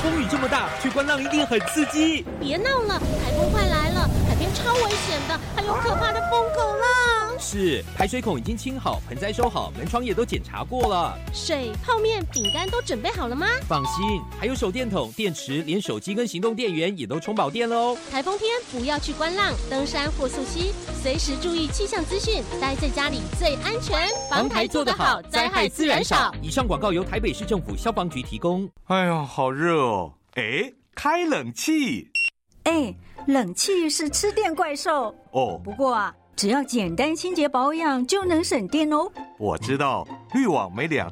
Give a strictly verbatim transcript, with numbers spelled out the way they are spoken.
风雨这么大，去观浪一定很刺激。 别闹了，台风快来了，海边超危险的，还有可怕的疯狗浪。 是，排水孔已经清好，盆栽收好，门窗也都检查过了。 水、泡面、饼干都准备好了吗？ 放心，还有手电筒、电池，连手机跟行动电源也都充饱电了哦。 台风天不要去观浪、登山或溯溪，随时注意气象资讯，待在家里最安全。 防台做得好，灾害自然少。以上广告由台北市政府消防局提供。 哎呀，好热哦！哎，开冷气。 哎，冷气是吃电怪兽哦。 不过啊，只要简单清洁保养就能省电哦。 我知道，滤网每两